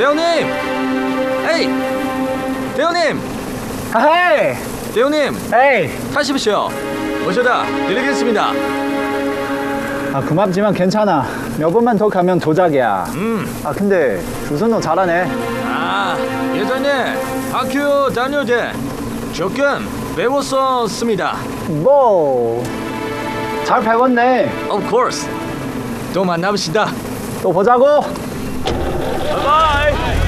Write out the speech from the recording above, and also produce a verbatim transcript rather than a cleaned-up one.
대원님! 에이! 대원님! 헤이! 대원님! 에이! 타십시오. 모셔다 드리겠습니다. 아 고맙지만 괜찮아. 몇 번만 더 가면 도작이야. 음. 아 근데 조선어 잘하네. 아, 예전에 학교 다닐 때 조금 배웠었습니다. 뭐? 잘 배웠네. Of course. 또 만나봅시다. 또 보자고. 바이바이.